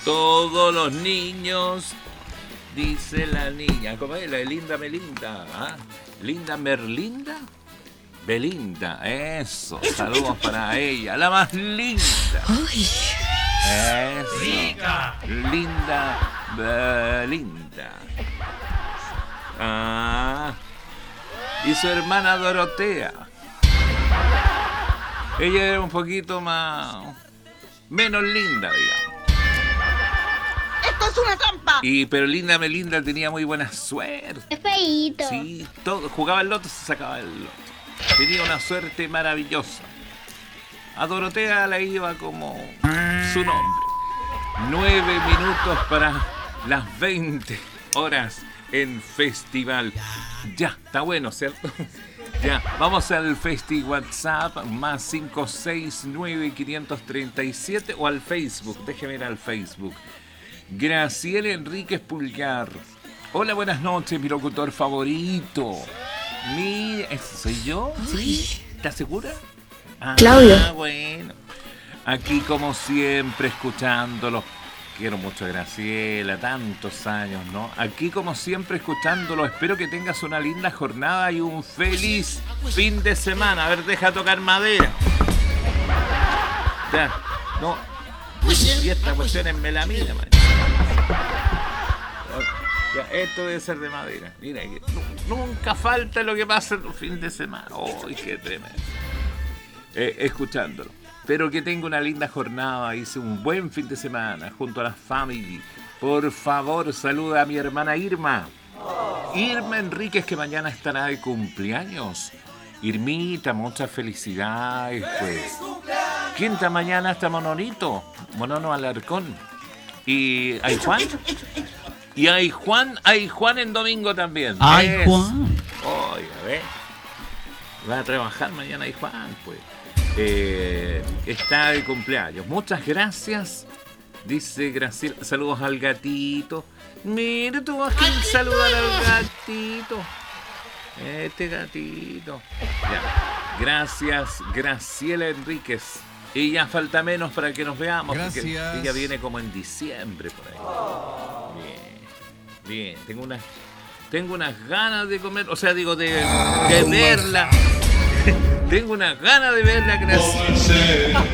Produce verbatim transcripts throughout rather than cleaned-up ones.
Todos los niños, dice la niña. ¿Cómo es? La de Linda Melinda. ¿Ah? ¿Linda Merlinda? Belinda, eso. Saludos para ella, la más linda. Eso. Linda Belinda. Ah. Y su hermana Dorotea. Ella era un poquito más... menos linda, digamos. ¡Esto es una trampa! Y, pero Linda Melinda tenía muy buena suerte. Es feíto. Sí, todo, jugaba el loto, se sacaba el loto. Tenía una suerte maravillosa. A Dorotea la iba como su nombre. Nueve minutos para las veinte horas en festival. Ya, está bueno, ¿cierto? Ya, vamos al Festi WhatsApp, más cinco seis nueve quinientos treinta y siete, o al Facebook, déjeme ir al Facebook. Graciela Enríquez Pulgar. Hola, buenas noches, mi locutor favorito. Mi... ¿Soy yo? ¿Sí? ¿Estás segura? Ah, Claudio. Bueno. Aquí como siempre escuchándolo. Quiero mucho a Graciela, tantos años, ¿no? Aquí como siempre escuchándolo. Espero que tengas una linda jornada y un feliz fin de semana. A ver, deja tocar madera. Ya, no. Y esta cuestión es melamina, man. Ya, esto debe ser de madera. Mira, que nunca falta lo que pasa el fin de semana. ¡Ay, qué tremendo! Eh, escuchándolo. Espero que tenga una linda jornada. Hice un buen fin de semana junto a la family. Por favor, saluda a mi hermana Irma. Irma Enríquez, que mañana estará de cumpleaños. Irmita, muchas felicidades, pues. Quinta mañana está Mononito. Monono Alarcón. Y hay Juan. Y hay Juan, hay Juan en domingo también. ¡Ay, Es. Juan! Oiga, ve. Va a trabajar mañana hay Juan, pues. Eh, está de cumpleaños. Muchas gracias. Dice Graciela. Saludos al gatito. Mira, tú vas a saludar al gatito. Este gatito. Ya. Gracias, Graciela Enríquez. Y ya falta menos para que nos veamos. Gracias. Porque ella viene como en diciembre por ahí. Bien. Bien. Tengo unas, tengo unas ganas de comer. O sea, digo, de, de verla. Tengo unas ganas de verla, Graciela.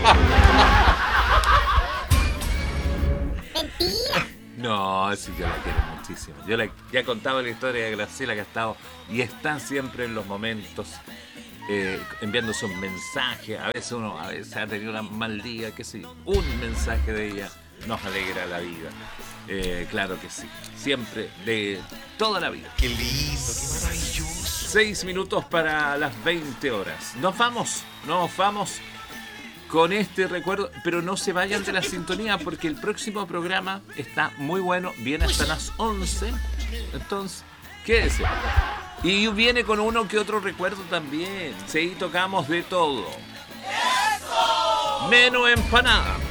No, sí, yo la quiero muchísimo. Yo la, ya he contado la historia de Graciela, que ha estado y está siempre en los momentos eh, enviando sus mensajes. A veces uno a veces ha tenido un mal día, qué sé yo. Un mensaje de ella nos alegra la vida. Eh, claro que sí. Siempre, de toda la vida. ¡Qué lindo, qué maravilloso! Seis minutos para las veinte horas. Nos vamos, nos vamos con este recuerdo, pero no se vayan de la sintonía porque el próximo programa está muy bueno, viene hasta las once, entonces, quédese. Y viene con uno que otro recuerdo también, sí, tocamos de todo. ¡Eso! Menos empanada.